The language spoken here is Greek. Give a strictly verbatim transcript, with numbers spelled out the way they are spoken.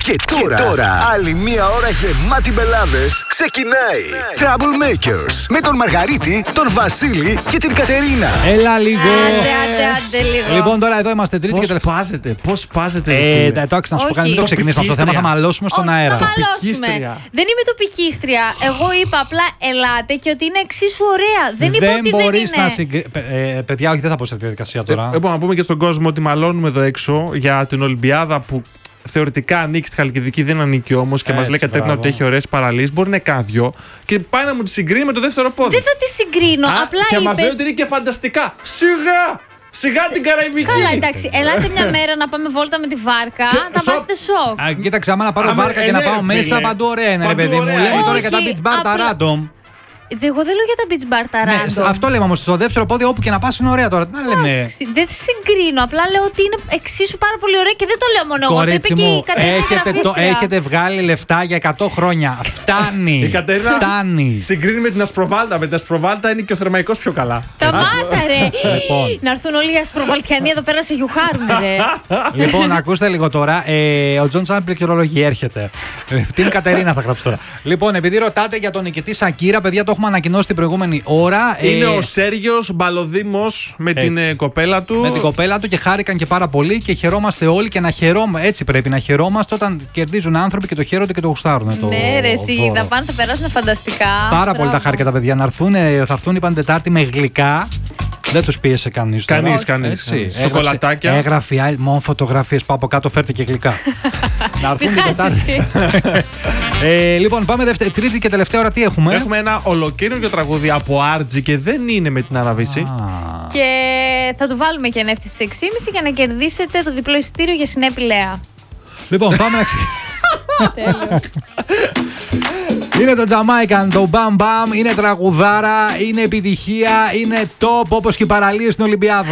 Και τώρα, και τώρα άλλη μία ώρα γεμάτη μπελάδες ξεκινάει. Troublemakers με τον Μαργαρίτη, τον Βασίλη και την Κατερίνα. Έλα λίγο. Άντε, άντε, άντε λίγο. Λοιπόν, τώρα εδώ είμαστε τρίτη Πώς και τελευταία. πάζετε, πώς πάζετε. Ε, εντάξει, να σου πω κάτι, δεν το ξεκινήσουμε αυτό το θέμα, θα μαλώσουμε στον Όχι, αέρα. θα μαλώσουμε. Δεν είμαι τοπικίστρια. Εγώ είπα απλά ελάτε και ότι είναι εξίσου ωραία. Δεν είπα ότι δεν μπορείς είναι. να συγκρίνει. Ε, παιδιά, όχι, δεν θα πω σε αυτή τη διαδικασία τώρα. Ε, μπορούμε να πούμε και στον κόσμο ότι μαλώνουμε εδώ έξω για την Ολυμπιάδα που θεωρητικά ανήκει στη Χαλκιδική, δεν ανήκει όμως και μας λέει Κατερίνα ότι έχει ωραίες παραλίες. Μπορεί να είναι κάνα δυο και πάει να μου τη συγκρίνει με το δεύτερο πόδι. Δεν θα τη συγκρίνω. Α, απλά και μας λέει είπες... ότι είναι και φανταστικά. Σιγά! Σιγά την Καραϊβική! Καλά, εντάξει. Ελάτε μια μέρα να πάμε βόλτα με τη βάρκα. Και Θα σο- πάθετε σοκ. Α, κοίταξε, άμα να πάρω Άμα- βάρκα ε, και να ναι, πάω φίλε. μέσα, παντού ωραία είναι, ρε Παντού παιδί μου. ωραία. Λέμε τώρα Όχι, για τα beach bar τα απλά- random. Εγώ δεν λέω για τα beach bar τα Ναι, random. αυτό λέμε όμως. Στο δεύτερο πόδι, όπου και να πας είναι ωραία τώρα. Τι να λέμε. Εντάξει, δεν τη συγκρίνω. Απλά λέω ότι είναι εξίσου πάρα πολύ ωραία και δεν το λέω μόνο εγώ. Το είπε Κορίτσι και μου, η Κατερίνα έχετε, το, γραφίστρια. έχετε βγάλει λεφτά για εκατό χρόνια. Φτάνει. Η Κατερίνα Φτάνει. συγκρίνει με την Ασπροβάλτα. Με την Ασπροβάλτα είναι και ο Θερμαϊκός πιο καλά. Τα μάτα, ρε! Λοιπόν. Να έρθουν όλοι οι Ασπροβαλτιανοί εδώ πέρα να σε γιουχάρουν, ρε. Λοιπόν, ακούστε λίγο τώρα. Ε, ο Τζον Τσάν πληκτρολογεί, έρχεται. Ε, Την Κατερίνα θα γράψω τώρα. Λοιπόν, επειδή ρωτάτε για τον νικητή Σακύρα, παιδιά, το έχουμε ανακοινώσει την προηγούμενη ώρα. Είναι Ε, ο Σέργιος Μπαλοδήμος με την έτσι. ε, κοπέλα του. με την κοπέλα του και χάρηκαν και πάρα πολύ και χαιρόμαστε όλοι και να χαιρόμαστε. Έτσι πρέπει να χαιρόμαστε όταν κερδίζουν άνθρωποι και το χαίρονται και το γουστάρουν. Το Ναι, ρε, εσύ. δώρο. Θα πάνε, θα περάσουν φανταστικά. Πάρα πολύ τα Μπράβο. χάρηκα τα παιδιά να έρθουν. ε, Θα έρθουν, είπαν Τετάρτη με γλυκά. Δεν τους πίεσε κανείς. τώρα. Κανείς, Όχι. κανείς, Έτσι. κανείς. Έγραψε- Σοκολατάκια. Έγραφε η άλλη, μόνο φωτογραφίες. Πάω από κάτω, φέρτε και γλυκά. Να έρθουν Μην την χάσεις Τετάρτη. εσύ. ε, λοιπόν, πάμε δεύτερη, τρίτη και τελευταία ώρα. Τι έχουμε. Έχουμε ένα ολοκαίριο τραγούδι από Άρτζι και δεν είναι με την Αναβίση. Και θα του βάλουμε και ανέφτη στις έξι και μισή για να κερδίσετε το διπλό εισιτήριο για Συνέπη Λέα. Λοιπόν, πάμε να ξεκινήσουμε. Τέλειο. Είναι το Jamaican, το Bam Bam, είναι τραγουδάρα, είναι επιτυχία, είναι top όπως και οι παραλίες στην Ολυμπιάδα.